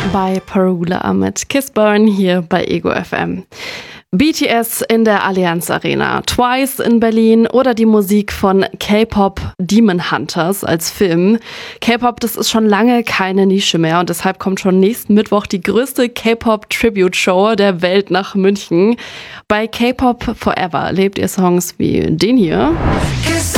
bei Parula mit Kiss Burn hier bei Ego FM. BTS in der Allianz Arena, Twice in Berlin oder die Musik von K-Pop Demon Hunters als Film. K-Pop, das ist schon lange keine Nische mehr und deshalb kommt schon nächsten Mittwoch die größte K-Pop Tribute Show der Welt nach München. Bei K-Pop Forever erlebt ihr Songs wie den hier.